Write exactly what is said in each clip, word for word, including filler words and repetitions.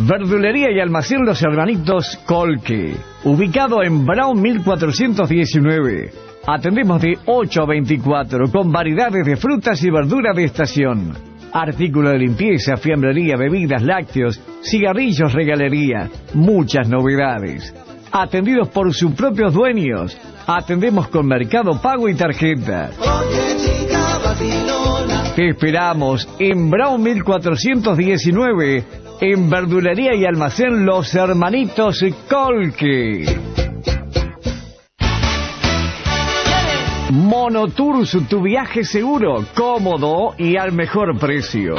Verdulería y almacén Los Hermanitos Colque, ubicado en Brown mil cuatrocientos diecinueve. Atendemos de ocho a veinticuatro con variedades de frutas y verduras de estación. Artículos de limpieza, fiambrería, bebidas, lácteos, cigarrillos, regalería. Muchas novedades. Atendidos por sus propios dueños. Atendemos con Mercado Pago y tarjeta. Te esperamos en Brown mil cuatrocientos diecinueve, en Verdulería y Almacén Los Hermanitos Colque. Monotours, tu viaje seguro, cómodo y al mejor precio.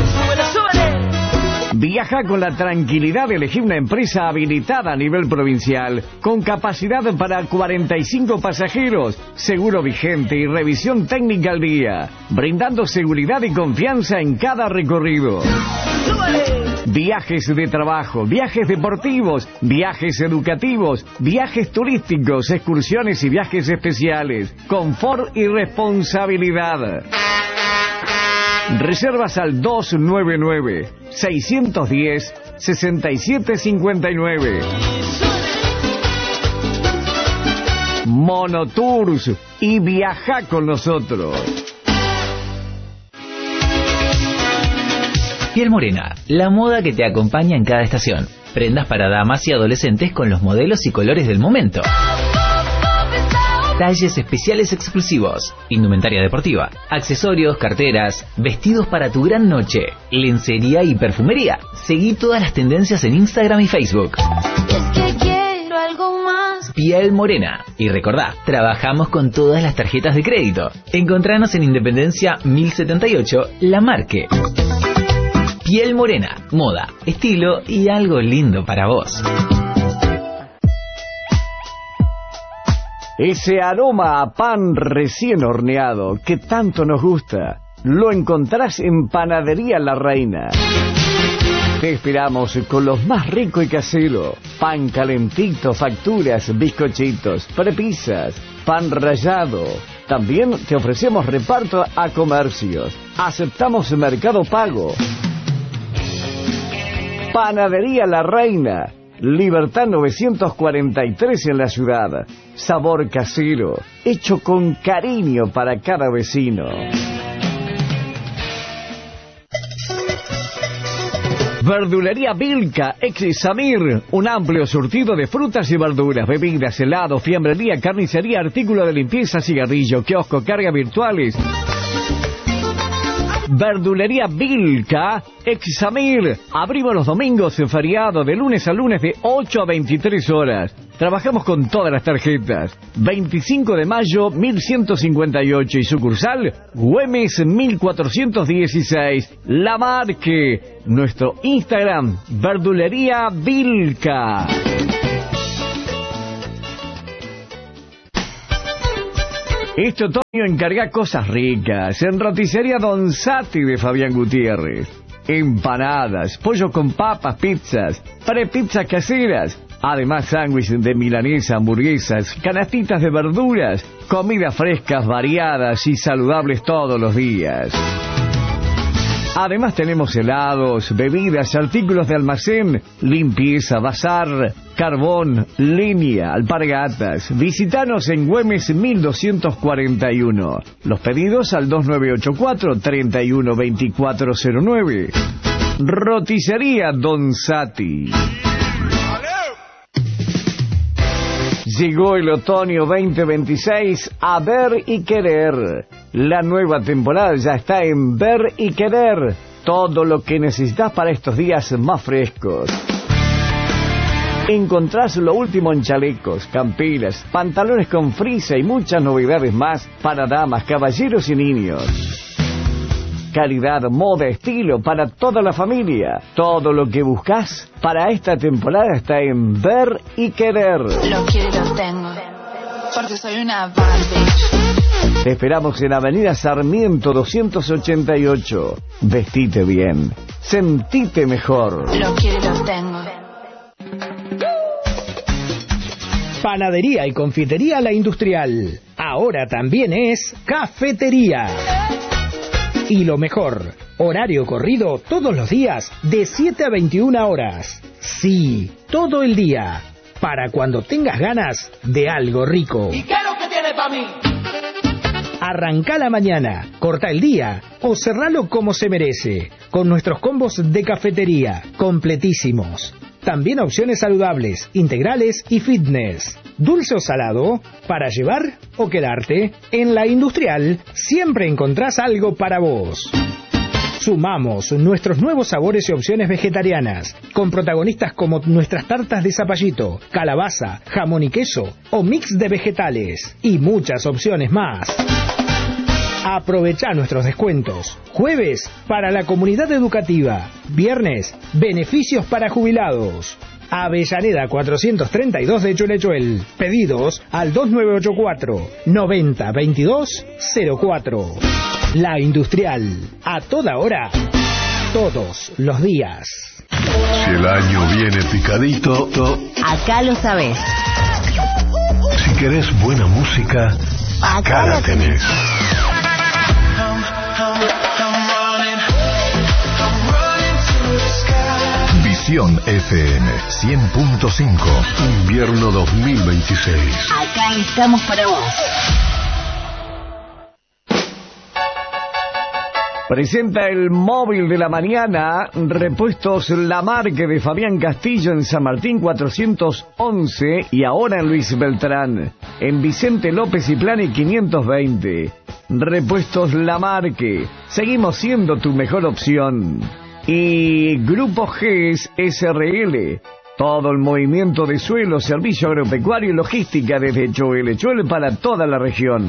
Viaja con la tranquilidad de elegir una empresa habilitada a nivel provincial, con capacidad para cuarenta y cinco pasajeros, seguro vigente y revisión técnica al día, brindando seguridad y confianza en cada recorrido. Viajes de trabajo, viajes deportivos, viajes educativos, viajes turísticos, excursiones y viajes especiales, confort y responsabilidad. Reservas al dos nueve nueve, seis uno cero, seis siete cinco nueve. Monotours, y viaja con nosotros. Piel Morena, la moda que te acompaña en cada estación. Prendas para damas y adolescentes con los modelos y colores del momento. Talles especiales exclusivos, indumentaria deportiva, accesorios, carteras, vestidos para tu gran noche, lencería y perfumería. Seguí todas las tendencias en Instagram y Facebook. Es que quiero algo más. Piel Morena. Y recordá, trabajamos con todas las tarjetas de crédito. Encontranos en Independencia mil setenta y ocho, La Marque. Piel Morena, moda, estilo y algo lindo para vos. Ese aroma a pan recién horneado que tanto nos gusta, lo encontrás en Panadería La Reina. Te esperamos con los más rico y casero. Pan calentito, facturas, bizcochitos, prepisas, pan rallado. También te ofrecemos reparto a comercios. Aceptamos Mercado Pago. Panadería La Reina, Libertad novecientos cuarenta y tres en la ciudad. Sabor casero, hecho con cariño para cada vecino. Verdulería Vilca, ex Samir, un amplio surtido de frutas y verduras, bebidas, helados, fiambrería, carnicería, artículos de limpieza, cigarrillo, kiosco, cargas virtuales. Verdulería Vilca, ex Samir. Abrimos los domingos en feriado de lunes a lunes de ocho a veintitrés horas. Trabajamos con todas las tarjetas. veinticinco de mayo mil ciento cincuenta y ocho y sucursal Güemes mil cuatrocientos dieciséis. La Marque. Nuestro Instagram, Verdulería Vilca. Este otoño encarga cosas ricas en Roticería Don Sati de Fabián Gutiérrez. Empanadas, pollo con papas, pizzas, prepizzas caseras. Además, sándwiches de milanesa, hamburguesas, canastitas de verduras, comidas frescas, variadas y saludables todos los días. Además tenemos helados, bebidas, artículos de almacén, limpieza, bazar, carbón, línea, alpargatas. Visítanos en Güemes mil doscientos cuarenta y uno. Los pedidos al dos nueve ocho cuatro, tres uno dos cuatro cero nueve. Roticería Don Sati. Llegó el otoño veinte veintiséis a Ver y Querer. La nueva temporada ya está en Ver y Querer. Todo lo que necesitas para estos días más frescos. Encontrás lo último en chalecos, camperas, pantalones con frisa y muchas novedades más para damas, caballeros y niños. Calidad, moda, estilo para toda la familia. Todo lo que buscas para esta temporada está en Ver y Querer. Lo quiero y lo tengo, porque soy una bad bitch. Te esperamos en Avenida Sarmiento doscientos ochenta y ocho. Vestite bien, sentite mejor. Lo quiero y lo tengo. Panadería y confitería La Industrial. Ahora también es cafetería. Y lo mejor, Horario corrido todos los días de siete a veintiuna horas. Sí, todo el día. Para cuando tengas ganas de algo rico. ¿Y qué es lo que tiene para mí? Arranca la mañana, corta el día o cerralo como se merece. Con nuestros combos de cafetería, completísimos. También opciones saludables, integrales y fitness. Dulce o salado, para llevar o quedarte. En La Industrial siempre encontrás algo para vos. Sumamos nuestros nuevos sabores y opciones vegetarianas, con protagonistas como nuestras tartas de zapallito, calabaza, jamón y queso o mix de vegetales y muchas opciones más. Aprovechá nuestros descuentos. Jueves, para la comunidad educativa. Viernes, beneficios para jubilados. Avellaneda cuatrocientos treinta y dos de Chulechuel. Pedidos al dos nueve ocho cuatro, noventa veintidós cero cuatro. La Industrial. A toda hora, todos los días. Si el año viene picadito, acá lo sabés. Si querés buena música, acá la tenés. Visión F M cien punto cinco. Invierno dos mil veintiséis. Acá estamos para vos. Presenta el móvil de la mañana, Repuestos Lamarque de Fabián Castillo en San Martín cuatrocientos once y ahora en Luis Beltrán, en Vicente López y Plane quinientos veinte. Repuestos Lamarque, seguimos siendo tu mejor opción. Y Grupo G E S S R L, todo el movimiento de suelo, servicio agropecuario y logística desde Choelechuel para toda la región.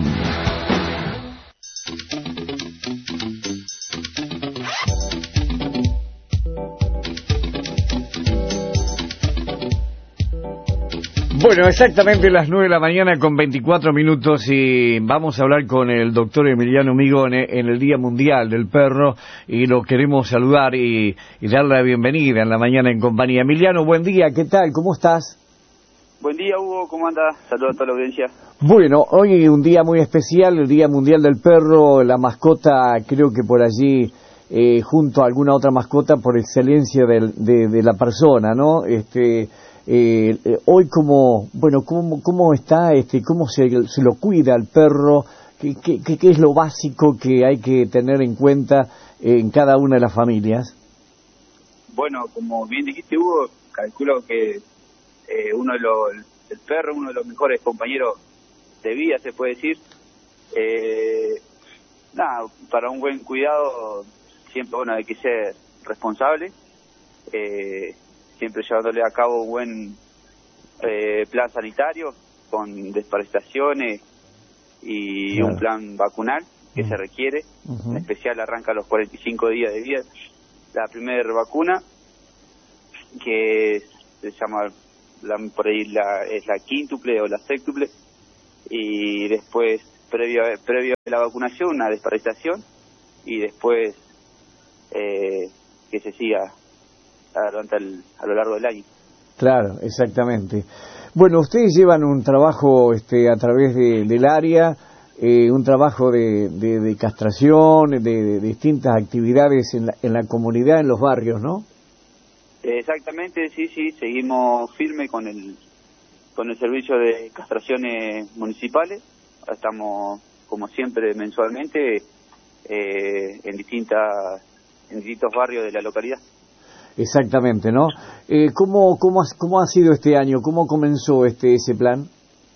Bueno, exactamente las nueve de la mañana con veinticuatro minutos y vamos a hablar con el doctor Emiliano Migone en el Día Mundial del Perro y lo queremos saludar y, y darle la bienvenida en la mañana en compañía. Emiliano, buen día, ¿qué tal? ¿Cómo estás? Buen día, Hugo, ¿cómo anda? Saludos a toda la audiencia. Bueno, hoy un día muy especial, el Día Mundial del Perro, la mascota creo que por allí eh, junto a alguna otra mascota por excelencia del, de, de la persona, ¿no? Este... Eh, eh, hoy como bueno cómo cómo está este cómo se, se lo cuida al perro, ¿Qué, qué, qué es lo básico que hay que tener en cuenta en cada una de las familias? Bueno, como bien dijiste, Hugo, calculo que eh, uno de los el perro uno de los mejores compañeros de vida, se puede decir. Eh, nada, para un buen cuidado siempre bueno hay que ser responsable. Eh, siempre llevándole a cabo un buen eh, plan sanitario con desparasitaciones y claro. un plan vacunal que uh-huh. se requiere. Uh-huh. En especial arranca a los cuarenta y cinco días de vida la primera vacuna, que se llama la, por ahí la, es la quíntuple o la sextuple, y después previo, previo a la vacunación una desparasitación y después eh, que se siga durante el, a lo largo del año. Claro, exactamente. Bueno, ustedes llevan un trabajo este, a través de, del área, eh, un trabajo de, de, de castración, de, de distintas actividades en la, en la comunidad, en los barrios, ¿no? Exactamente, sí, sí, seguimos firme con el con el servicio de castraciones municipales. Estamos, como siempre, mensualmente eh, en distintas en distintos barrios de la localidad. Exactamente, ¿no? Eh, ¿cómo, cómo, ha, ¿Cómo ha sido este año? ¿Cómo comenzó este ese plan?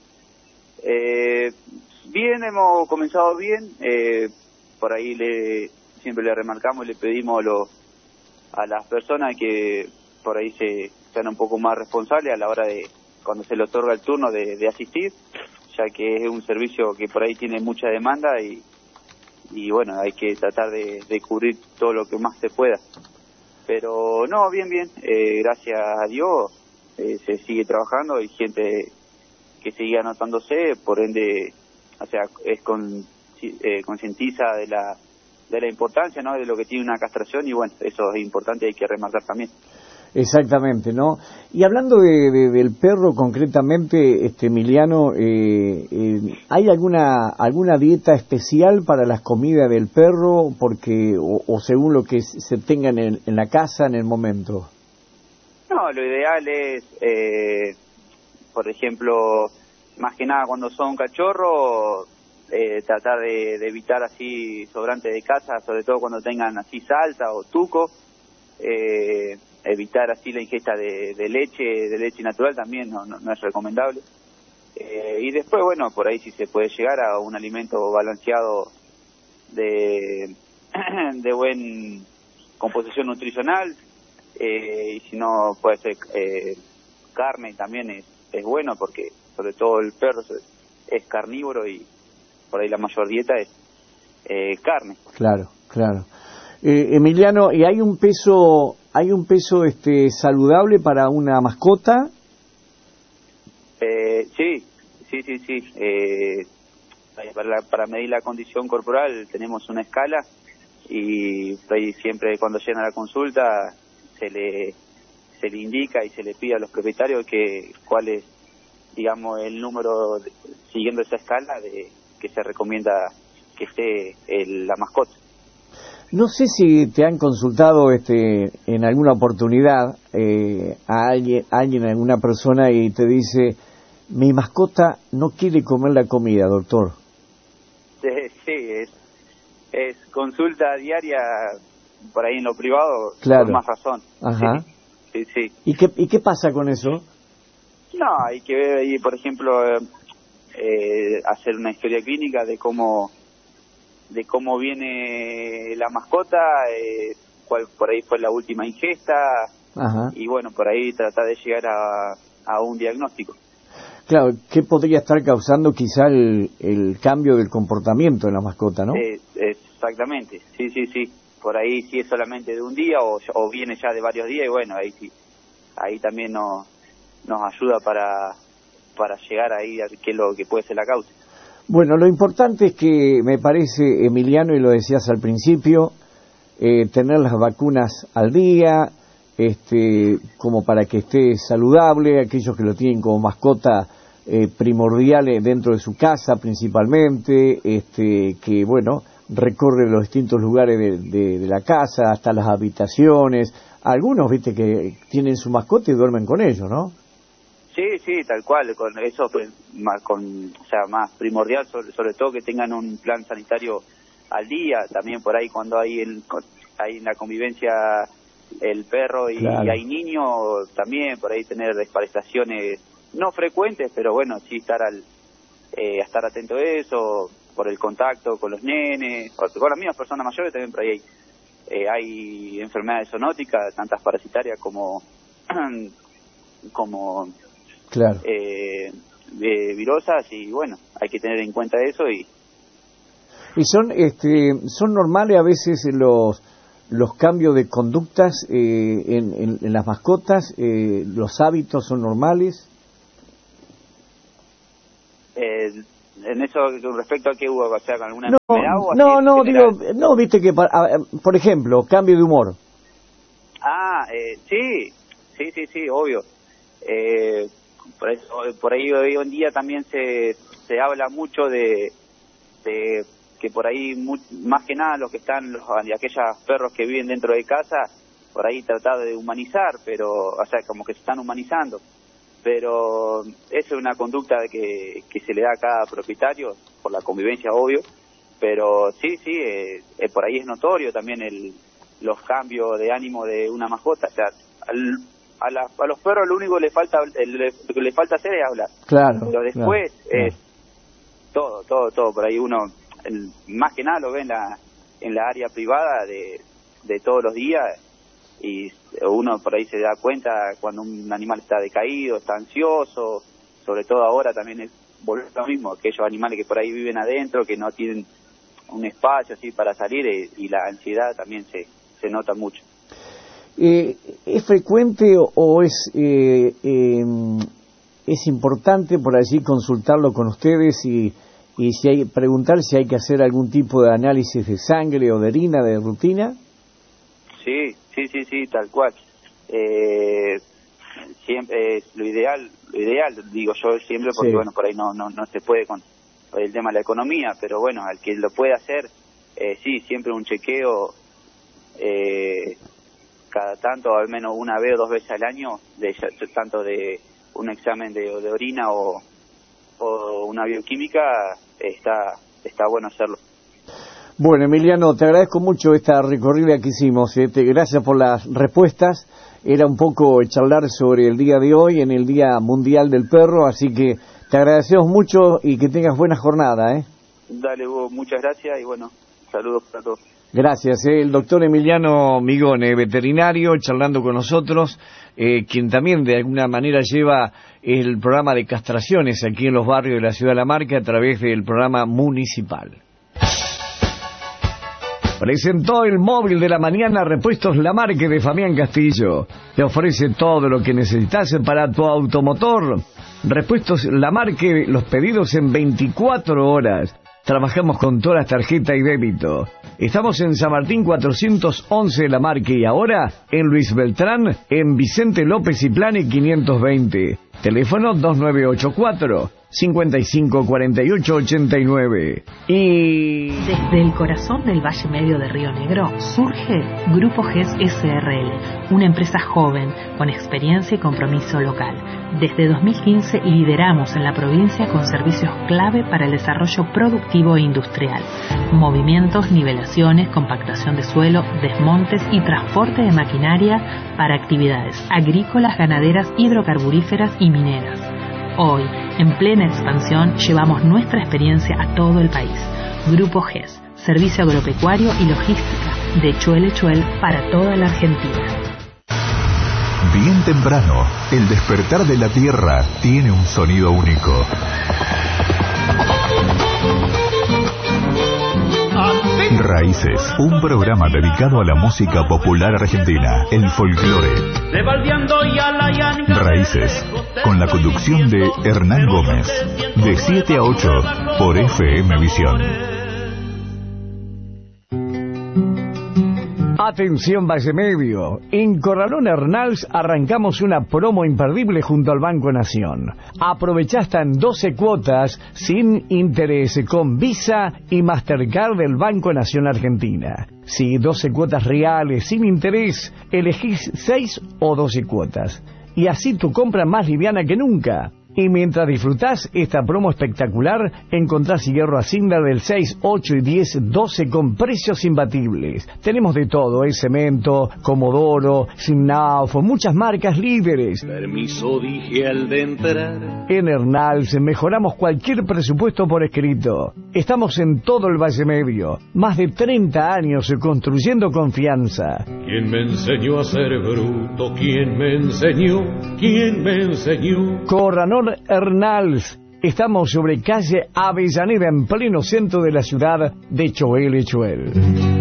Eh, bien, hemos comenzado bien. Eh, por ahí le siempre le remarcamos y le pedimos a, los, a las personas que por ahí se sean un poco más responsables a la hora de, cuando se le otorga el turno, de, de asistir, ya que es un servicio que por ahí tiene mucha demanda y, y bueno, hay que tratar de, de cubrir todo lo que más se pueda. Pero no, bien, bien, eh, gracias a Dios eh, se sigue trabajando, hay gente que sigue anotándose, por ende, o sea, es con eh, concientiza de la de la importancia, ¿no?, de lo que tiene una castración y bueno, eso es importante, hay que remarcar también. Exactamente, ¿no? Y hablando de, de, del perro concretamente, este Emiliano, eh, eh, ¿hay alguna alguna dieta especial para las comidas del perro, porque o, o según lo que se tenga en, en la casa en el momento? No, lo ideal es, eh, por ejemplo, más que nada cuando son cachorros, eh, tratar de, de evitar así sobrantes de casa, sobre todo cuando tengan así salsa o tuco. Eh, evitar así la ingesta de, de leche, de leche natural también no, no, no es recomendable. Eh, y después, bueno, por ahí sí se puede llegar a un alimento balanceado de, de buena composición nutricional, eh, y si no puede ser eh, carne también es, es bueno, porque sobre todo el perro es, es carnívoro y por ahí la mayor dieta es eh, carne. Claro, claro. Eh, Emiliano, ¿y hay un peso hay un peso este saludable para una mascota? Eh, sí, sí, sí, sí. Eh, para, la, para medir la condición corporal tenemos una escala y ahí siempre cuando llegan a la consulta se le se le indica y se le pide a los propietarios que cuál es, digamos, el número de, siguiendo esa escala de que se recomienda que esté el, la mascota. No sé si te han consultado este en alguna oportunidad eh, a alguien, alguien, alguna persona y te dice, mi mascota no quiere comer la comida, doctor. Sí, sí, es, es consulta diaria por ahí en lo privado, claro. Por más razón. Ajá. Sí, sí, sí. ¿Y qué, ¿Y qué pasa con eso? No, hay que ver ahí, por ejemplo, eh, hacer una historia clínica de cómo de cómo viene la mascota, eh, cuál por ahí fue la última ingesta. Ajá. Y bueno, por ahí tratar de llegar a, a un diagnóstico. Claro, ¿qué podría estar causando quizá el, el cambio del comportamiento de la mascota, no? Eh, exactamente, sí, sí, sí. Por ahí sí es solamente de un día o, o viene ya de varios días y bueno, ahí sí, ahí también nos, nos ayuda para, para llegar ahí a qué es lo que puede ser la causa. Bueno, lo importante es que me parece, Emiliano, y lo decías al principio, eh, tener las vacunas al día, este, como para que esté saludable, aquellos que lo tienen como mascota eh, primordial dentro de su casa principalmente, este, que bueno, recorre los distintos lugares de, de, de la casa, hasta las habitaciones. Algunos, viste, que tienen su mascota y duermen con ellos, ¿no? Sí, sí, tal cual, con eso pues, más, con, o sea, más primordial, sobre, sobre todo que tengan un plan sanitario al día, también por ahí cuando hay, el, hay en la convivencia el perro y, claro. y hay niños, también por ahí tener desparasitaciones no frecuentes, pero bueno, sí estar al eh, estar atento a eso, por el contacto con los nenes, con las mismas personas mayores también por ahí hay, eh, hay enfermedades zoonóticas, tantas parasitarias como como claro. eh, eh, virosas y bueno, hay que tener en cuenta eso y y son este son normales a veces los los cambios de conductas eh, en, en, en las mascotas, eh, los hábitos son normales. Eh, en eso respecto a qué hubo, o sea, con alguna no, enfermedad o así no, no, general? digo, no, viste que, por ejemplo, cambio de humor. Ah, eh, sí, sí, sí, sí, obvio. Eh, por, eso, por ahí hoy en día también se se habla mucho de, de que por ahí, muy, más que nada los que están, los, de aquellos perros que viven dentro de casa, por ahí tratar de humanizar, pero, o sea, como que se están humanizando. Pero eso es una conducta que, que se le da a cada propietario, por la convivencia, obvio, pero sí, sí, eh, eh, por ahí es notorio también el los cambios de ánimo de una mascota. O sea, al, a, la, a los perros lo único que le falta, el, lo que le falta hacer es hablar. Claro. Pero después claro, es claro. todo, todo, todo. Por ahí uno, el, más que nada lo ve en la, en la área privada de, de todos los días y uno por ahí se da cuenta cuando un animal está decaído, está ansioso, sobre todo ahora también es volver lo mismo, aquellos animales que por ahí viven adentro, que no tienen un espacio así para salir eh, y la ansiedad también se, se nota mucho. Eh, ¿Es frecuente o, o es eh, eh, es importante por allí consultarlo con ustedes y, y si hay, preguntar si hay que hacer algún tipo de análisis de sangre o de orina de rutina? Sí, sí, sí, sí, tal cual. eh, siempre eh, lo ideal, lo ideal, digo yo siempre, porque sí. bueno, por ahí no, no, no se puede con el tema de la economía, pero bueno, al que lo puede hacer, eh, sí, siempre un chequeo, eh, cada tanto, al menos una vez o dos veces al año, de tanto de un examen de, de orina o, o una bioquímica, está está bueno hacerlo. Bueno, Emiliano, te agradezco mucho esta recorrida que hicimos. Eh, te, gracias por las respuestas. Era un poco charlar sobre el día de hoy, en el Día Mundial del Perro, así que te agradecemos mucho y que tengas buena jornada, ¿eh? Dale, Hugo, muchas gracias y bueno, saludos para todos. Gracias, eh, el doctor Emiliano Migone, veterinario, charlando con nosotros, eh, quien también de alguna manera lleva el programa de castraciones aquí en los barrios de la ciudad de La Marca a través del programa municipal. Presentó el móvil de la mañana Repuestos La Marca de Fabián Castillo. Te ofrece todo lo que necesitas para tu automotor. Repuestos La Marca, los pedidos en veinticuatro horas. Trabajamos con todas las tarjetas y débito. Estamos en San Martín cuatrocientos once de La Marca y ahora en Luis Beltrán, en Vicente López y Plane quinientos veinte. Teléfono dos nueve ocho cuatro, cinco cinco cuatro ocho ocho nueve. Y... Desde el corazón del Valle Medio de Río Negro surge Grupo G E S S R L, una empresa joven con experiencia y compromiso local. Desde dos mil quince lideramos en la provincia con servicios clave para el desarrollo productivo e industrial. Movimientos, nivelaciones, compactación de suelo, desmontes y transporte de maquinaria para actividades agrícolas, ganaderas, hidrocarburíferas y mineras. Hoy, en plena expansión, llevamos nuestra experiencia a todo el país. Grupo G E S, servicio agropecuario y logística, de Chuel a Chuel para toda la Argentina. Bien temprano, el despertar de la tierra tiene un sonido único. Raíces, un programa dedicado a la música popular argentina, el folclore. Raíces, con la conducción de Hernán Gómez, de siete a ocho por F M Visión. Atención Valle Medio, en Corralón Hernals arrancamos una promo imperdible junto al Banco Nación. Aprovechá hasta en doce cuotas sin interés con Visa y Mastercard del Banco Nación Argentina. Sí, doce cuotas reales sin interés, elegís seis o doce cuotas. Y así tu compra más liviana que nunca. Y mientras disfrutás esta promo espectacular, encontrás hierro a Cinda del seis, ocho y diez, doce con precios imbatibles. Tenemos de todo, ¿eh? Cemento, Comodoro, Simnauf, muchas marcas líderes. Permiso dije al de entrar. En Hernals mejoramos cualquier presupuesto por escrito. Estamos en todo el Valle Medio. Más de treinta años construyendo confianza. ¿Quién me enseñó a ser bruto? ¿Quién me enseñó? ¿Quién me enseñó? Corralón Hernals. Estamos sobre calle Avellaneda, en pleno centro de la ciudad de Chuel a Chuel.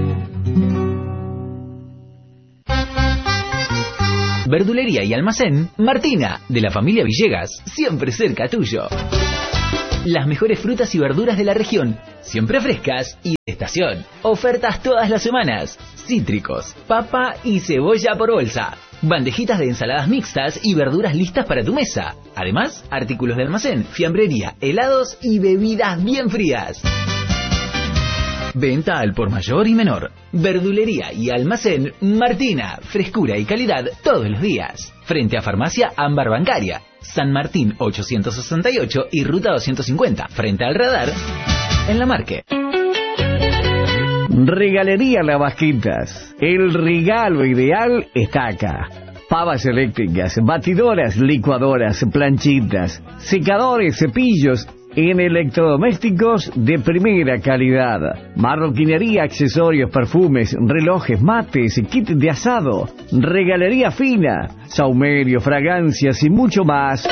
Verdulería y almacén Martina, de la familia Villegas, siempre cerca tuyo. Las mejores frutas y verduras de la región, siempre frescas y de estación. Ofertas todas las semanas. Cítricos, papa y cebolla por bolsa. Bandejitas de ensaladas mixtas y verduras listas para tu mesa. Además, artículos de almacén, fiambrería, helados y bebidas bien frías. Venta al por mayor y menor. Verdulería y almacén Martina. Frescura y calidad todos los días. Frente a Farmacia Ámbar Bancaria. San Martín ochocientos sesenta y ocho y Ruta doscientos cincuenta. Frente al radar, en La Marque. Regalería Lavasquitas. El regalo ideal está acá. Pavas eléctricas, batidoras, licuadoras, planchitas, secadores, cepillos, en electrodomésticos de primera calidad. Marroquinería, accesorios, perfumes, relojes, mates, kit de asado. Regalería fina, saumerio, fragancias y mucho más.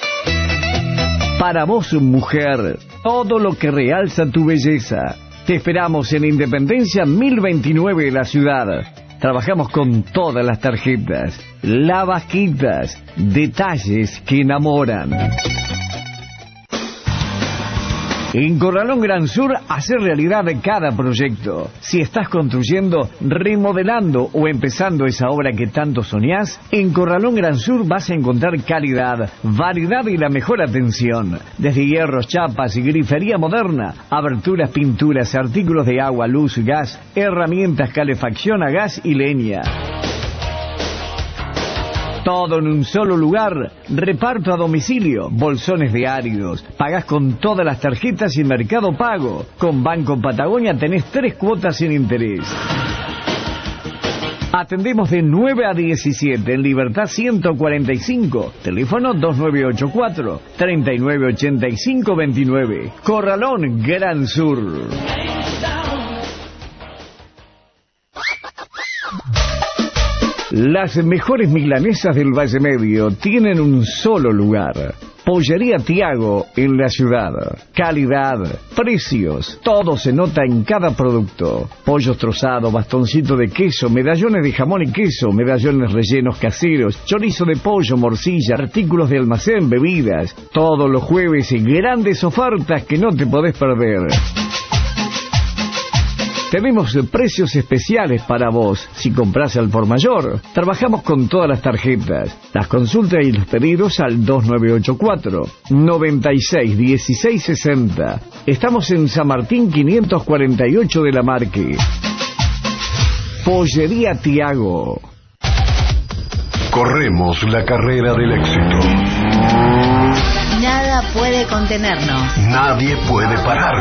Para vos, mujer, todo lo que realza tu belleza. Te esperamos en Independencia mil veintinueve de la ciudad. Trabajamos con todas las tarjetas. Lavasquitas, detalles que enamoran. En Corralón Gran Sur, hacer realidad cada proyecto. Si estás construyendo, remodelando o empezando esa obra que tanto soñás, en Corralón Gran Sur vas a encontrar calidad, variedad y la mejor atención. Desde hierros, chapas y grifería moderna, aberturas, pinturas, artículos de agua, luz, gas, herramientas, calefacción a gas y leña. Todo en un solo lugar. Reparto a domicilio, bolsones de áridos. Pagás con todas las tarjetas y Mercado Pago. Con Banco Patagonia tenés tres cuotas sin interés. Atendemos de nueve a diecisiete en Libertad ciento cuarenta y cinco. Teléfono dos nueve ocho cuatro, tres nueve ocho cinco dos nueve. Corralón Gran Sur. Las mejores milanesas del Valle Medio tienen un solo lugar. Pollería Tiago en la ciudad. Calidad, precios, todo se nota en cada producto. Pollos trozados, bastoncito de queso, medallones de jamón y queso, medallones rellenos caseros, chorizo de pollo, morcilla, artículos de almacén, bebidas. Todos los jueves grandes ofertas que no te podés perder. Tenemos precios especiales para vos si compras al por mayor. Trabajamos con todas las tarjetas. Las consultas y los pedidos al dos nueve ocho cuatro, noventa y seis, dieciséis sesenta. Estamos en San Martín quinientos cuarenta y ocho de la Marque. Pollería Tiago. Corremos la carrera del éxito. Nada puede contenernos. Nadie puede pararnos.